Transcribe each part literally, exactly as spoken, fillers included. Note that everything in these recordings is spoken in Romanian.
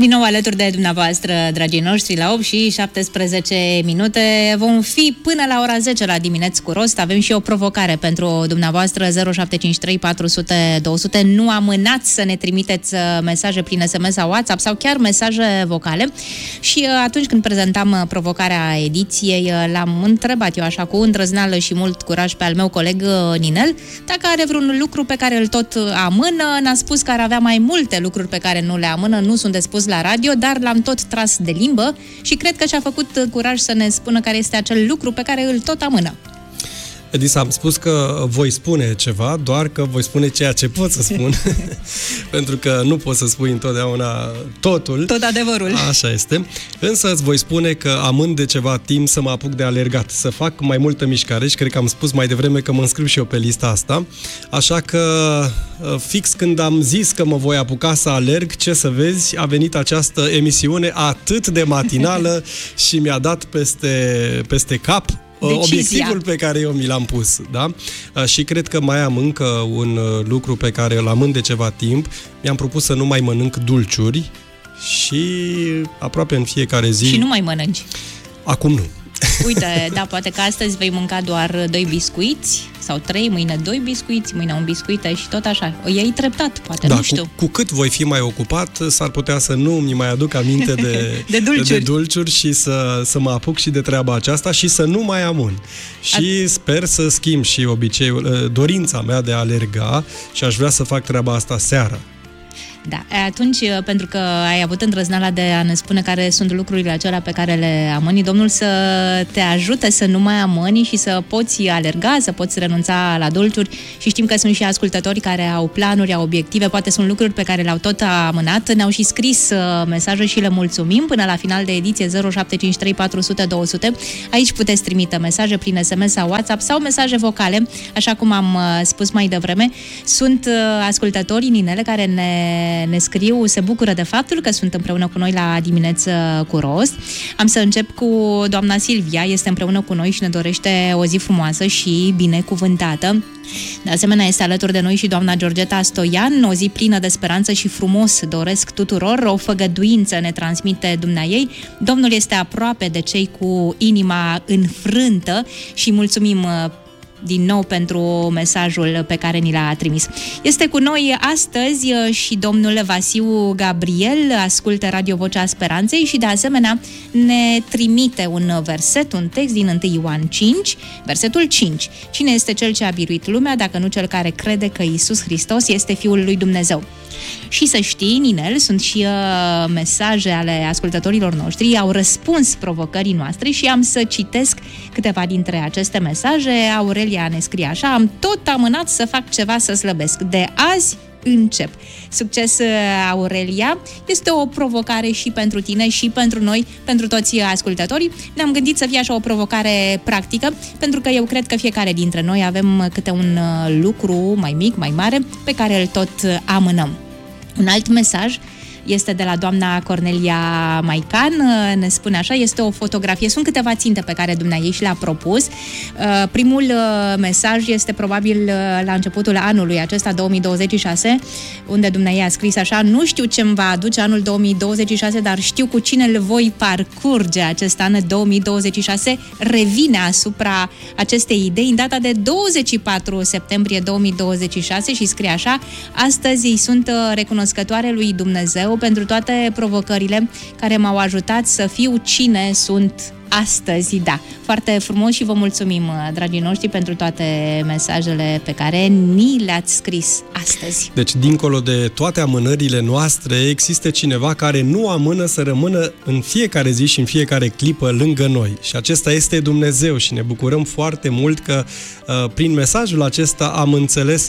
Din nou alături de dumneavoastră, dragii noștri, la opt și șaptesprezece minute. Vom fi până la ora zece la Dimineți cu Rost. Avem și o provocare pentru dumneavoastră, zero șapte cinci trei patru zero zero două zero zero. Nu amânați să ne trimiteți mesaje prin S M S sau WhatsApp sau chiar mesaje vocale. Și atunci când prezentam provocarea ediției, l-am întrebat eu așa cu îndrăzneală și mult curaj pe al meu coleg Ninel dacă are vreun lucru pe care îl tot amână. N-a spus că ar avea mai multe lucruri pe care nu le amână, nu sunt de spus la radio, dar l-am tot tras de limbă și cred că și-a făcut curaj să ne spună care este acel lucru pe care îl tot amână. Edis, am spus că voi spune ceva, doar că voi spune ceea ce pot să spun, pentru că nu pot să spui întotdeauna totul. Tot adevărul. Așa este. Însă îți voi spune că amând de ceva timp să mă apuc de alergat, să fac mai multă mișcare și cred că am spus mai devreme că mă înscriu și eu pe lista asta. Așa că fix când am zis că mă voi apuca să alerg, ce să vezi, a venit această emisiune atât de matinală și mi-a dat peste, peste cap Decizia. Obiectivul pe care eu mi l-am pus, da? Și cred că mai am încă un lucru pe care îl amând de ceva timp. Mi-am propus să nu mai mănânc dulciuri și aproape în fiecare zi... Și nu mai mănânci? Acum nu. Uite, da, poate că astăzi vei mânca doar doi biscuiți sau trei, mâine doi biscuiți, mâine un biscuit și tot așa. O iei treptat, poate, da, nu știu. Cu, cu cât voi fi mai ocupat, s-ar putea să nu mi mai aduc aminte de, de, dulciuri. de dulciuri și să, să mă apuc și de treaba aceasta și să nu mai amân. Și A... sper să schimb și obiceiul, dorința mea de a alerga și aș vrea să fac treaba asta seara. Da, atunci, pentru că ai avut îndrăzneala de a ne spune care sunt lucrurile acelea pe care le amâni, Domnul să te ajute să nu mai amâni și să poți alerga, să poți renunța la dulciuri. Și știm că sunt și ascultători care au planuri, au obiective, poate sunt lucruri pe care le-au tot amânat. Ne-au și scris mesaje și le mulțumim până la final de ediție zero șapte cinci trei patru zero zero două zero zero. Aici puteți trimite mesaje prin S M S sau WhatsApp sau mesaje vocale, așa cum am spus mai devreme. Sunt ascultătorii Ninele care ne ne scriu, se bucură de faptul că sunt împreună cu noi la Dimineți cu Rost. Am să încep cu doamna Silvia, este împreună cu noi și ne dorește o zi frumoasă și binecuvântată. De asemenea, este alături de noi și doamna Georgeta Stoian, o zi plină de speranță și frumos doresc tuturor, o făgăduință ne transmite dumneaei. Domnul este aproape de cei cu inima înfrântă și mulțumim din nou pentru mesajul pe care ni l-a trimis. Este cu noi astăzi și domnul Vasiu Gabriel, ascultă Radio Vocea Speranței și de asemenea ne trimite un verset, un text din întâi Ioan cinci, versetul cinci. Cine este cel ce a biruit lumea, dacă nu cel care crede că Iisus Hristos este Fiul lui Dumnezeu? Și să știi, Ninel, sunt și uh, mesaje ale ascultătorilor noștri, au răspuns provocării noastre și am să citesc câteva dintre aceste mesaje. Aurelia ne scrie așa: am tot amânat să fac ceva să slăbesc. De azi încep. Succes, Aurelia! Este o provocare și pentru tine și pentru noi, pentru toți ascultătorii. Ne-am gândit să fie așa o provocare practică, pentru că eu cred că fiecare dintre noi avem câte un lucru mai mic, mai mare, pe care îl tot amânăm. Un alt mesaj este de la doamna Cornelia Maican, ne spune așa, este o fotografie, sunt câteva ținte pe care dumneaei și le-a propus. Primul mesaj este probabil la începutul anului acesta, două mii douăzeci și șase, unde dumneaei a scris așa: nu știu ce-mi va aduce anul două mii douăzeci și șase, dar știu cu cine îl voi parcurge acest an două mii douăzeci și șase. Revine asupra acestei idei în data de douăzeci și patru septembrie două mii douăzeci și șase și scrie așa: astăzi îi sunt recunoscătoare lui Dumnezeu pentru toate provocările care m-au ajutat să fiu cine sunt astăzi. Da, foarte frumos și vă mulțumim, dragii noștri, pentru toate mesajele pe care ni le-ați scris astăzi. Deci, dincolo de toate amânările noastre, există cineva care nu amână să rămână în fiecare zi și în fiecare clipă lângă noi. Și acesta este Dumnezeu și ne bucurăm foarte mult că prin mesajul acesta am înțeles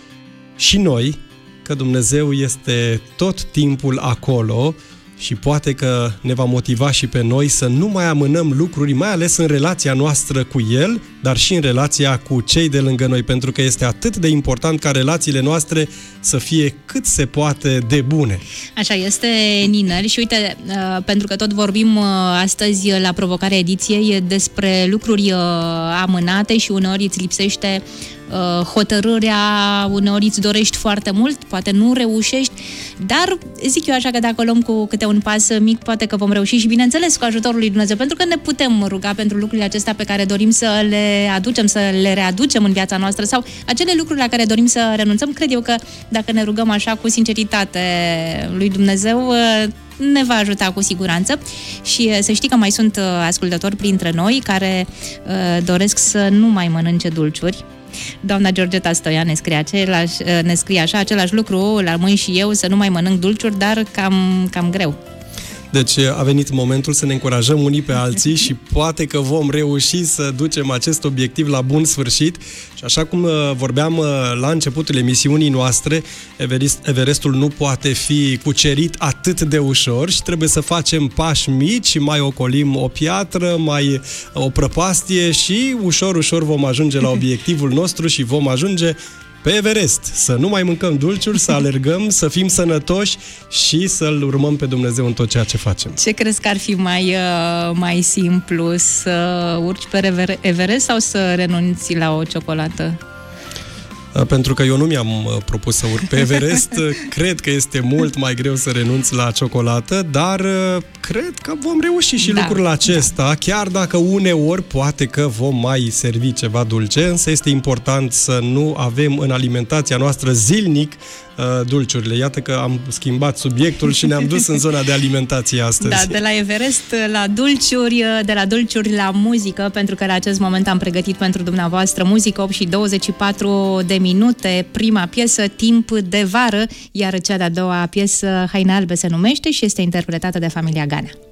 și noi că Dumnezeu este tot timpul acolo și poate că ne va motiva și pe noi să nu mai amânăm lucruri, mai ales în relația noastră cu El, dar și în relația cu cei de lângă noi, pentru că este atât de important ca relațiile noastre să fie cât se poate de bune. Așa este, Ninel, și uite, pentru că tot vorbim astăzi la provocarea ediției despre lucruri amânate și uneori îți lipsește hotărârea, uneori îți dorești foarte mult, poate nu reușești, dar zic eu așa că dacă o luăm cu câte un pas mic, poate că vom reuși și bineînțeles cu ajutorul lui Dumnezeu, pentru că ne putem ruga pentru lucrurile acestea pe care dorim să le aducem, să le readucem în viața noastră sau acele lucruri la care dorim să renunțăm. Cred eu că dacă ne rugăm așa cu sinceritate lui Dumnezeu, ne va ajuta cu siguranță. Și să știi că mai sunt ascultători printre noi care uh, doresc să nu mai mănânce dulciuri. Doamna Georgeta Stoian ne scrie, același, ne scrie așa, același lucru, la rămâi și eu să nu mai mănânc dulciuri, dar cam, cam greu. Deci a venit momentul să ne încurajăm unii pe alții și poate că vom reuși să ducem acest obiectiv la bun sfârșit. Și așa cum vorbeam la începutul emisiunii noastre, Everest, Everestul nu poate fi cucerit atât de ușor și trebuie să facem pași mici, mai ocolim o piatră, mai o prăpastie și ușor, ușor vom ajunge la obiectivul nostru și vom ajunge pe Everest, să nu mai mâncăm dulciuri, să alergăm, să fim sănătoși și să-L urmăm pe Dumnezeu în tot ceea ce facem. Ce crezi că ar fi mai, mai simplu, să urci pe Everest sau să renunți la o ciocolată? Pentru că eu nu mi-am propus să urc pe Everest, cred că este mult mai greu să renunț la ciocolată, dar cred că vom reuși și da, lucrul acesta, da. Chiar dacă uneori poate că vom mai servi ceva dulce, însă este important să nu avem în alimentația noastră zilnic dulciurile. Iată că am schimbat subiectul și ne-am dus în zona de alimentație astăzi. Da, de la Everest la dulciuri, de la dulciuri la muzică, pentru că la acest moment am pregătit pentru dumneavoastră muzică, opt și douăzeci și patru de minute, prima piesă, Timp de vară, iar cea de-a doua piesă, Haine albe se numește și este interpretată de familia Ganea.